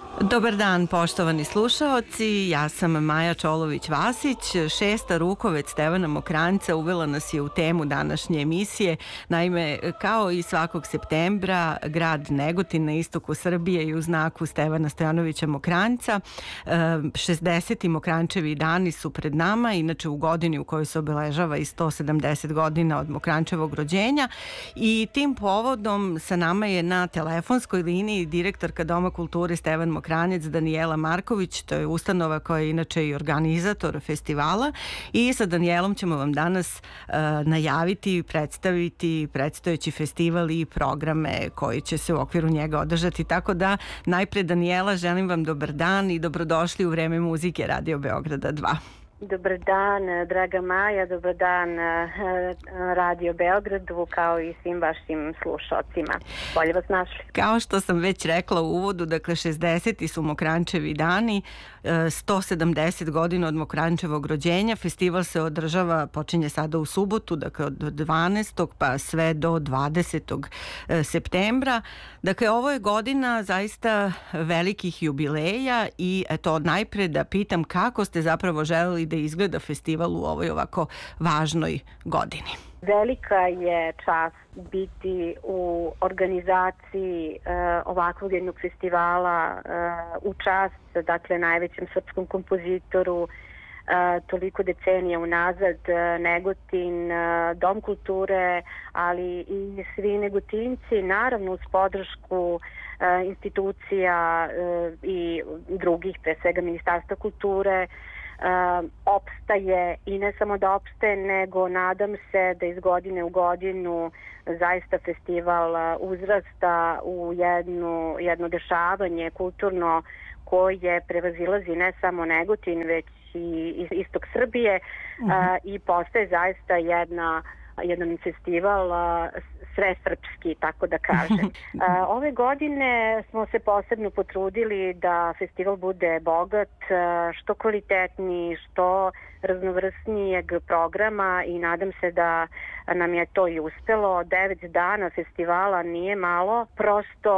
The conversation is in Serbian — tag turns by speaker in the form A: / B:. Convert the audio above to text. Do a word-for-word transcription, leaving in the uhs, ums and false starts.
A: Dobar dan, poštovani slušaoci, ja sam Maja Čolović-Vasić. Šesta rukoveć Stevana Mokranjca uvela nas je u temu današnje emisije. Naime, kao i svakog septembra, grad Negotin na istoku Srbije i u znaku Stevana Stojanovića Mokranjca, šezdeset Mokranjčevi dani su pred nama, inače u godini u kojoj se obeležava i sto sedamdeset godina od Mokranjčevog rođenja, i tim povodom sa nama je na telefonskoj liniji direktorka Doma kulture Stevan Mokranjec, Danijela Marković. To je ustanova koja je inače i organizator festivala, i sa Danijelom ćemo vam danas uh, najaviti i predstaviti predstojeći festival i programe koji će se u okviru njega održati. Tako da najpre, Danijela, želim vam dobar dan i dobrodošli u Vreme muzike Radio Beograda dva.
B: Dobar dan, draga Maja, dobar dan Radio Beogradu, kao i svim vašim slušalcima. Bolje vas našli.
A: Kao što sam već rekla u uvodu, dakle šezdeseti su Mokranjčevi dani, sto sedamdeset godina od Mokranjčevog rođenja. Festival se održava, počinje sada u subotu, dakle od dvanaestog pa sve do dvadesetog septembra. Dakle, ovo je godina zaista velikih jubileja i eto, najpre da pitam kako ste zapravo želeli da izgleda festival u ovoj ovako važnoj godini.
B: Velika je čast biti u organizaciji uh, ovakvog jednog festivala uh, u čast, dakle, najvećem srpskom kompozitoru, uh, toliko decenija unazad, uh, Negotin, uh, Dom kulture, ali i svi Negotinci, naravno uz podršku uh, institucija uh, i drugih, pre svega Ministarstva kulture, Uh, opstaje, i ne samo da opstaje, nego nadam se da iz godine u godinu zaista festival uh, uzrasta u jednu, jedno dešavanje kulturno koje prevazilazi ne samo Negotin, već i istok Srbije, uh, uh-huh. i postaje zaista jedna jedan festival uh, svesrpski, tako da kažem. Uh, ove godine smo se posebno potrudili da festival bude bogat, uh, što kvalitetniji, što raznovrsnijeg programa, i nadam se da nam je to i uspelo. Devet dana festivala nije malo, prosto